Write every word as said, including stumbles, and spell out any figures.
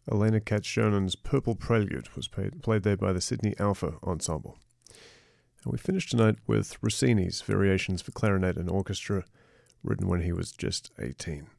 Elena Katshonen's Purple Prelude was paid, played there by the Sydney Alpha Ensemble. And we finished tonight with Rossini's Variations for Clarinet and Orchestra, written when he was just eighteen.